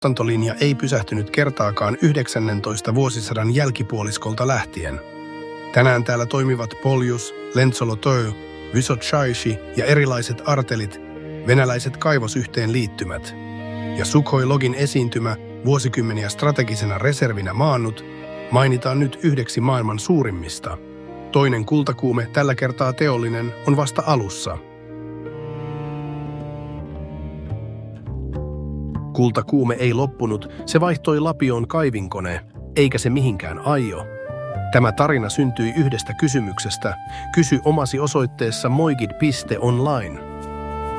Tuotantolinja ei pysähtynyt kertaakaan 19. vuosisadan jälkipuoliskolta lähtien. Tänään täällä toimivat Poljus, Lentsolotöö, Vysotsaishi ja erilaiset artelit, venäläiset kaivosyhteenliittymät. Ja Sukhoi-login esiintymä, vuosikymmeniä strategisena reservinä maannut, mainitaan nyt yhdeksi maailman suurimmista. Toinen kultakuume, tällä kertaa teollinen, on vasta alussa. Kultakuume ei loppunut, se vaihtoi lapioon kaivinkone, eikä se mihinkään aio. Tämä tarina syntyi yhdestä kysymyksestä. Kysy omasi osoitteessa moigid.online.